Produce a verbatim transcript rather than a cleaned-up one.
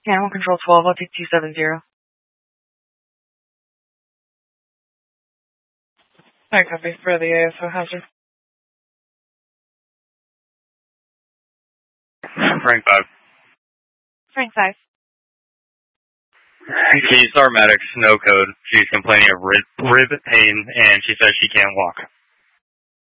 Animal Control twelve, I'll take two seven zero. I copy for the A S O hazard. Frank five. Frank five. Keystar Maddox, no code. She's complaining of rib, rib pain, and she says she can't walk.